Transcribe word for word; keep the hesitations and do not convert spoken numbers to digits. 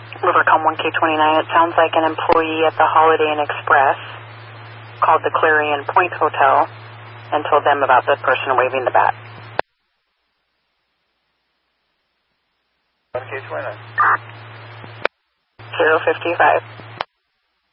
Rivercom one K twenty-nine, it sounds like an employee at the Holiday Inn Express called the Clarion Point Hotel and told them about the person waving the bat. one K twenty-nine. zero fifty-five.